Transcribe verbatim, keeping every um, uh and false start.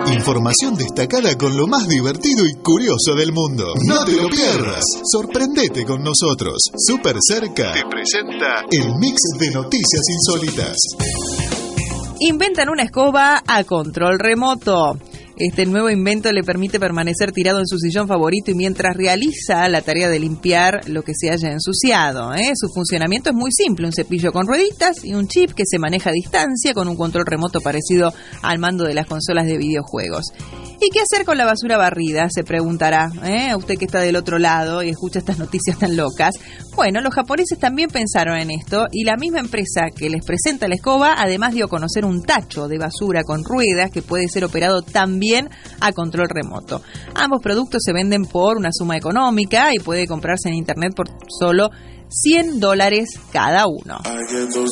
Información destacada con lo más divertido y curioso del mundo. No te lo pierdas. Sorprendete con nosotros. Súper Cerca te presenta el mix de noticias insólitas. Inventan una escoba a control remoto. Este nuevo invento le permite permanecer tirado en su sillón favorito y mientras realiza la tarea de limpiar lo que se haya ensuciado, ¿eh? Su funcionamiento es muy simple, un cepillo con rueditas y un chip que se maneja a distancia con un control remoto parecido al mando de las consolas de videojuegos. ¿Y qué hacer con la basura barrida? Se preguntará, ¿eh? Usted que está del otro lado y escucha estas noticias tan locas. Bueno, los japoneses también pensaron en esto y la misma empresa que les presenta la escoba además dio a conocer un tacho de basura con ruedas que puede ser operado también a control remoto. Ambos productos se venden por una suma económica y puede comprarse en internet por solo cien dólares cada uno.